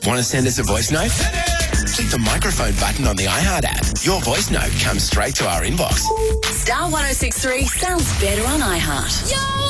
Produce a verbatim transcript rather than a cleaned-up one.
Want to send us a voice note? Click the microphone button on the iHeart app. Your voice note comes straight to our inbox. Star one oh six three sounds better on iHeart. Yo!